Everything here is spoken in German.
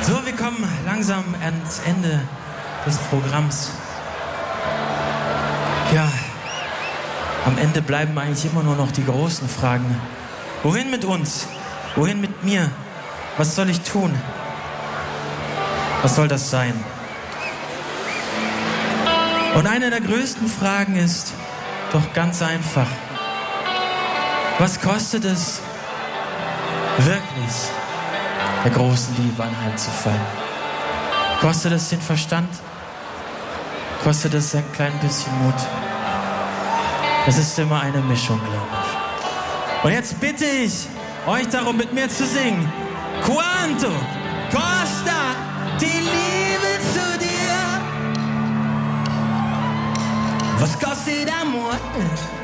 So, wir kommen langsam ans Ende des Programms. Ja, am Ende bleiben eigentlich immer nur noch die großen Fragen. Wohin mit uns? Wohin mit mir? Was soll ich tun? Was soll das sein? Und eine der größten Fragen ist doch ganz einfach. Was kostet es wirklich, der großen Liebe anheimzufallen? Kostet es den Verstand? Kostet es ein klein bisschen Mut? Es ist immer eine Mischung, glaube ich. Und jetzt bitte ich euch darum, mit mir zu singen. Quanto costa die Liebe zu dir? Was kostet Amor?